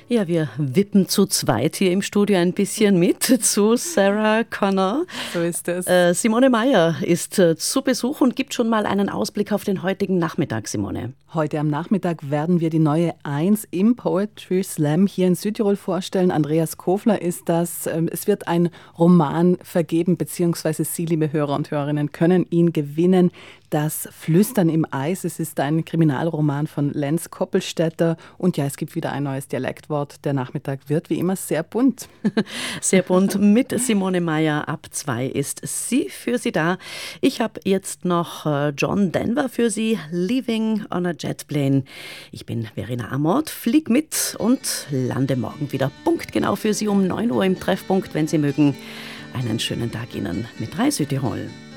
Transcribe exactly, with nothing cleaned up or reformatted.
Ja, wir wippen zu zweit hier im Studio ein bisschen mit zu Sarah Connor. So ist es. Äh, Simone Maier ist äh, zu Besuch und gibt schon mal einen Ausblick auf den heutigen Nachmittag, Simone. Heute am Nachmittag werden wir die neue Eins im Poetry Slam hier in Südtirol vorstellen. Andreas Kofler ist das. Es wird ein Roman vergeben, beziehungsweise Sie, liebe Hörer und Hörerinnen, können ihn gewinnen. Das Flüstern im Eis. Es ist ein Kriminalroman von Lenz Koppelstädter. Und ja, es gibt wieder ein neues Dialektwort. Der Nachmittag wird wie immer sehr bunt. Sehr bunt. Mit Simone Maier ab zwei ist sie für Sie da. Ich habe jetzt noch John Denver für Sie. Leaving on a Jetplane. Ich bin Verena Amort, flieg mit und lande morgen wieder punktgenau für Sie um neun Uhr im Treffpunkt, wenn Sie mögen. Einen schönen Tag Ihnen mit drei Südtirol.